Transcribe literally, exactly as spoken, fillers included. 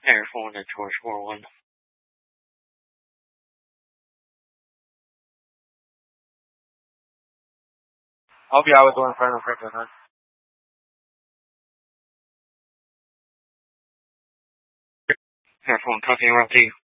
Air four to George four one. I'll be out with one final Franklin, huh? Air four, talking around to you.